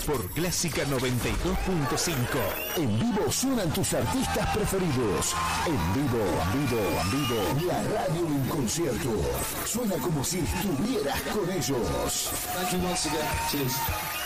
por Clásica 92.5. En vivo suenan tus artistas preferidos. En vivo, la radio en concierto. Suena como si estuvieras con ellos. Thank you once again. Cheers.